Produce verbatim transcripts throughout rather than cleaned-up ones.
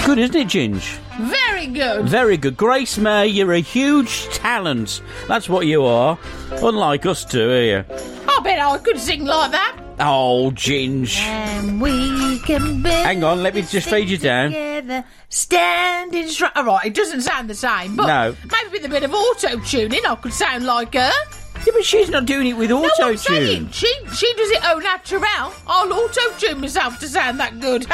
Good, isn't it, Ginge? Very good. Very good. Grace May, you're a huge talent. That's what you are. Unlike us two, are you? I bet I could sing like that. Oh, Ginge. And we can build. Hang on, let me just fade you down. Together, standing strong. All right, it doesn't sound the same, but No. maybe with a bit of auto-tuning, I could sound like her. Yeah, but she's not doing it with No, I'm auto-tune. saying, she, she does it au naturel. I'll auto-tune myself to sound that good.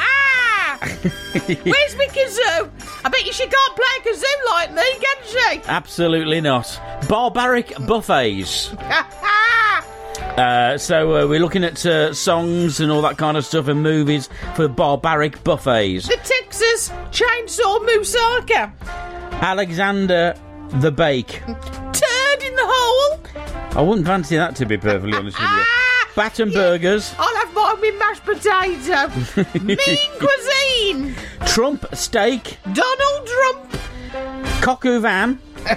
Where's my kazoo? I bet you she can't play a kazoo like me, can she? Absolutely not. Barbaric buffets. Uh, so uh, we're looking at uh, songs and all that kind of stuff and movies for barbaric buffets. The Texas Chainsaw Moussaka. Alexander the Bake. Turd in the hole. I wouldn't fancy that, to be perfectly honest with you. Baton burgers. I'll have mine with mashed potato. Mean cuisine. Trump steak. Donald Trump. Coq au vin.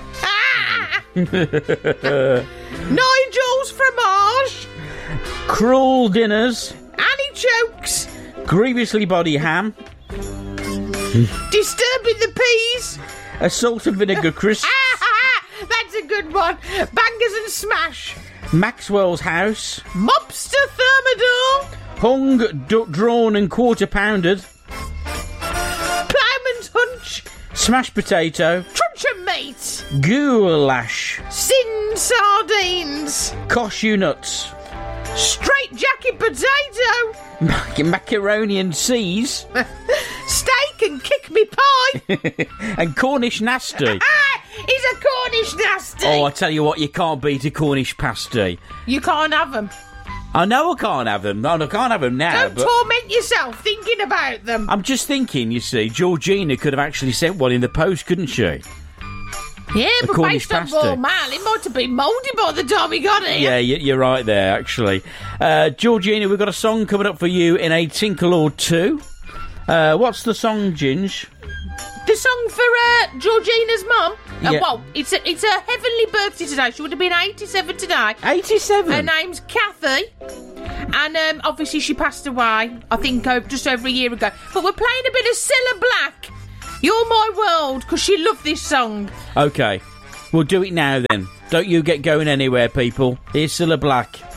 Nigel's fromage. Cruel dinners. Annie chokes. Grievously body ham. Disturbing the peas. A salt and vinegar crisp. That's a good one. Bangers and smash. Maxwell's house. Mobster thermidor. Hung, d- drawn and quarter pounded. Ploughman's hunch. Smashed potato. Truncheon meat. Goulash. Sin sardines. Cashew nuts. Straight jacket potato. Mac- macaroni and cheese. Steak and kick me pie. And Cornish nasty. He's a Cornish nasty. Oh, I tell you what, you can't beat a Cornish pasty. You can't have them. I know I can't have them. No, I can't have them now. Don't but torment yourself thinking about them. I'm just thinking, you see, Georgina could have actually sent one in the post, couldn't she? Yeah, A but Cornish based on pasty. Raw Mail, it might have been mouldy by the time he got here. Yeah, y- you're right there, actually. Uh, Georgina, we've got a song coming up for you in a tinkle or two. Uh, what's the song, Ginge? The song for uh, Georgina's mum. Uh, Yeah. well, it's a, it's a heavenly birthday today. She would have been eighty-seven today. eighty-seven? Her name's Kathy. And um, obviously she passed away, I think, uh, just over a year ago. But we're playing a bit of Cilla Black. You're My World, because she loved this song. OK, we'll do it now then. Don't you get going anywhere, people. Here's Cilla Black.